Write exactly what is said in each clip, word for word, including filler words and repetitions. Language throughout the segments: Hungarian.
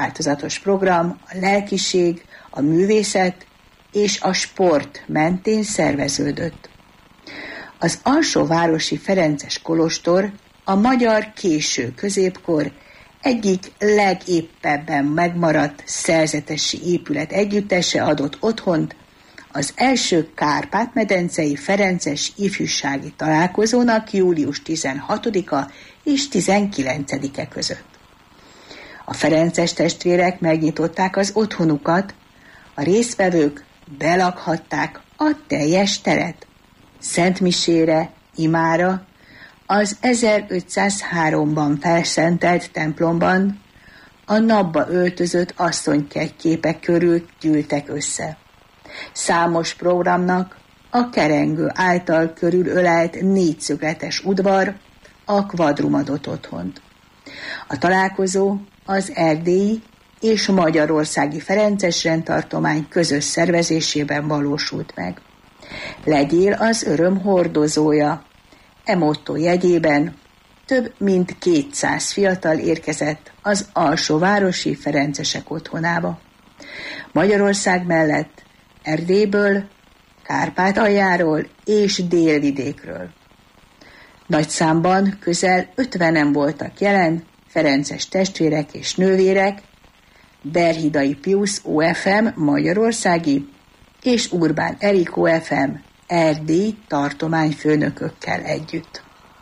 változatos program a lelkiség, a művészet és a sport mentén szerveződött. Az alsóvárosi ferences kolostor a magyar késő középkor egyik legéppebben megmaradt szerzetesi épület együttese adott otthont az első kárpát-medencei ferences ifjúsági találkozónak július tizenhatodika és tizenkilencedike között. A ferences testvérek megnyitották az otthonukat, a résztvevők belakhatták a teljes teret. Szentmisére, imára, az ezerötszázháromban felszentelt templomban a napba öltözött asszonyképek körül gyűltek össze. Számos programnak a kerengő által körülölelt négyszögletes udvar a kvadrum adott otthont. A találkozó az erdélyi és magyarországi ferences rendtartomány közös szervezésében valósult meg. Legyél az öröm hordozója. E motto jegyében több mint kétszáz fiatal érkezett az alsóvárosi ferencesek otthonába. Magyarország mellett Erdélyből, Kárpátaljáról és Délvidékről. Nagy számban közel ötvenen voltak jelen ferences testvérek és nővérek, Berhidai Piusz o ef em magyarországi és Urbán Erik o ef em Erdély tartományfőnökökkel együtt.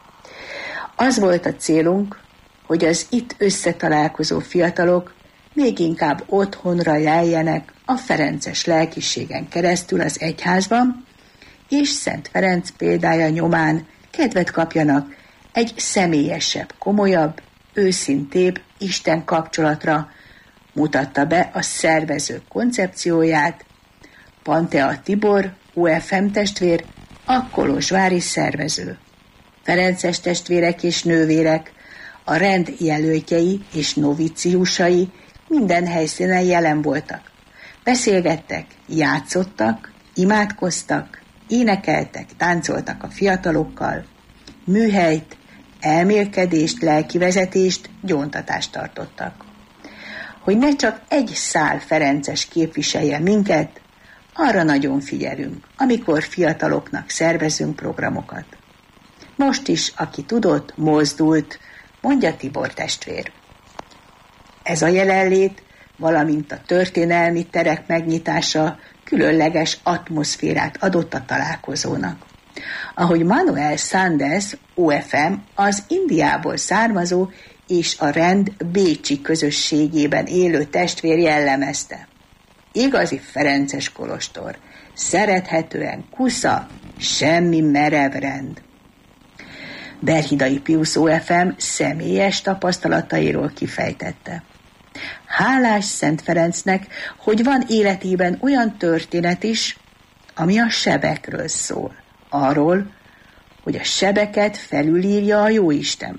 Az volt a célunk, hogy az itt összetalálkozó fiatalok még inkább otthonra leljenek a ferences lelkiségen keresztül az egyházban, és Szent Ferenc példája nyomán kedvet kapjanak egy személyesebb, komolyabb, őszintébb Isten kapcsolatra, mutatta be a szervezők koncepcióját Pantea Tibor, o ef em testvér, a kolozsvári szervező. Ferences testvérek és nővérek, a rend jelöltjei és noviciusai minden helyszínen jelen voltak. Beszélgettek, játszottak, imádkoztak, énekeltek, táncoltak a fiatalokkal, műhelyt, elmélkedést, lelkivezetést, gyóntatást tartottak. Hogy ne csak egy szál ferences képviselje minket, arra nagyon figyelünk, amikor fiataloknak szervezünk programokat. Most is, aki tudott, mozdult, mondja Tibor testvér. Ez a jelenlét, valamint a történelmi terek megnyitása különleges atmoszférát adott a találkozónak. Ahogy Manuel Sanders, o ef em, az Indiából származó és a rend bécsi közösségében élő testvér jellemezte. Igazi ferences kolostor, szerethetően kusza, semmi merev rend. Berhidai Piusz o ef em személyes tapasztalatairól kifejtette. Hálás Szent Ferencnek, hogy van életében olyan történet is, ami a sebekről szól. Arról, hogy a sebeket felülírja a Jóisten.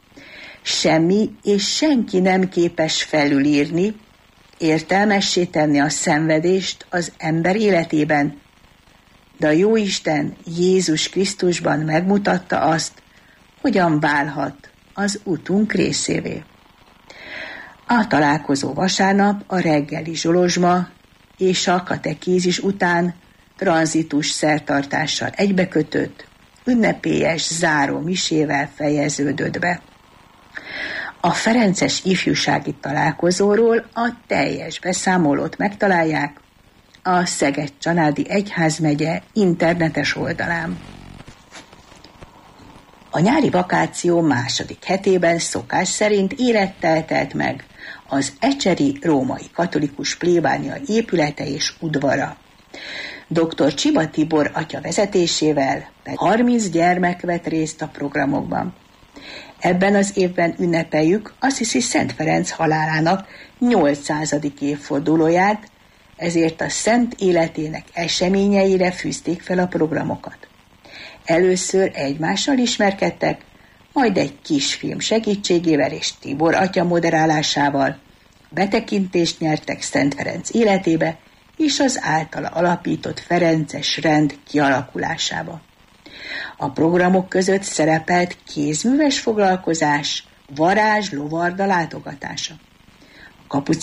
Semmi és senki nem képes felülírni, értelmessé tenni a szenvedést az ember életében, de a Jóisten Jézus Krisztusban megmutatta azt, hogyan válhat az utunk részévé. A találkozó vasárnap a reggeli zsolozsma és a katekézis után tranzitus szertartással egybekötött, ünnepélyes záró misével fejeződött be. A ferences ifjúsági találkozóról a teljes beszámolót megtalálják a Szeged-Csanádi Egyházmegye internetes oldalán. A nyári vakáció második hetében szokás szerint érettel telt meg az ecseri római katolikus plébánia épülete és udvara. doktor Csiba Tibor atya vezetésével harminc gyermek vett részt a programokban. Ebben az évben ünnepeljük Assisi Szent Ferenc halálának nyolcszázadik évfordulóját, ezért a szent életének eseményeire fűzték fel a programokat. Először egymással ismerkedtek, majd egy kisfilm segítségével és Tibor atya moderálásával betekintést nyertek Szent Ferenc életébe és az általa alapított ferences rend kialakulásába. A programok között szerepelt kézműves foglalkozás, varázs, lovarda látogatása. A kapucin